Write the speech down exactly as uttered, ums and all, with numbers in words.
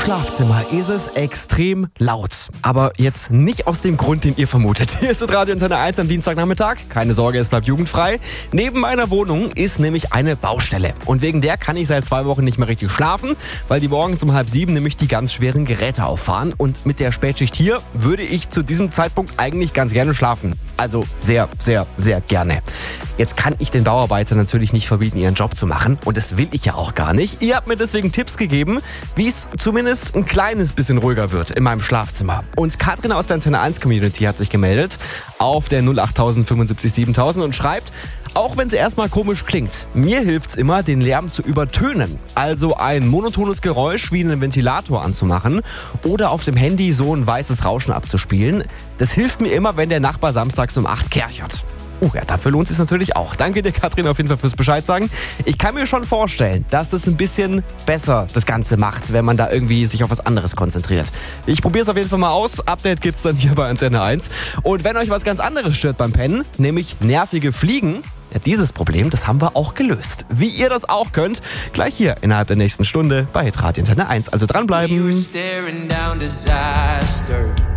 Schlafzimmer ist es extrem laut. Aber jetzt nicht aus dem Grund, den ihr vermutet. Hier ist das Radio Antenne eins am Dienstagnachmittag. Keine Sorge, es bleibt jugendfrei. Neben meiner Wohnung ist nämlich eine Baustelle. Und wegen der kann ich seit zwei Wochen nicht mehr richtig schlafen, weil die morgens um halb sieben nämlich die ganz schweren Geräte auffahren. Und mit der Spätschicht hier würde ich zu diesem Zeitpunkt eigentlich ganz gerne schlafen. Also sehr, sehr, sehr gerne. Jetzt kann ich den Bauarbeitern natürlich nicht verbieten, ihren Job zu machen. Und das will ich ja auch gar nicht. Ihr habt mir deswegen Tipps gegeben, wie es zumindest ein kleines bisschen ruhiger wird in meinem Schlafzimmer. Und Katrin aus der Antenne eins Community hat sich gemeldet auf der null acht null null fünfundsiebzig siebentausend und schreibt: Auch wenn es erstmal komisch klingt, mir hilft's immer, den Lärm zu übertönen. Also ein monotones Geräusch wie einen Ventilator anzumachen oder auf dem Handy so ein weißes Rauschen abzuspielen. Das hilft mir immer, wenn der Nachbar samstags um acht kerchert. Uh, ja, dafür lohnt es sich natürlich auch. Danke dir, Katrin, auf jeden Fall fürs Bescheid sagen. Ich kann mir schon vorstellen, dass das ein bisschen besser das Ganze macht, wenn man da irgendwie sich auf was anderes konzentriert. Ich probiere es auf jeden Fall mal aus. Update gibt's dann hier bei Antenne eins. Und wenn euch was ganz anderes stört beim Pennen, nämlich nervige Fliegen, ja, dieses Problem, das haben wir auch gelöst. Wie ihr das auch könnt, gleich hier innerhalb der nächsten Stunde bei Hitradio Antenne eins. Also dranbleiben.